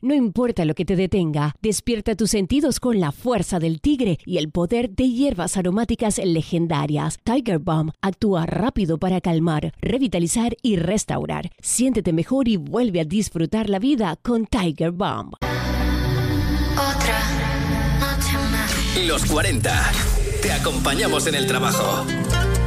No importa lo que te detenga, despierta tus sentidos con la fuerza del tigre y el poder de hierbas aromáticas legendarias. Tiger Balm actúa rápido para calmar, revitalizar y restaurar. Siéntete mejor y vuelve a disfrutar la vida con Tiger Balm. Los 40. Te acompañamos en el trabajo,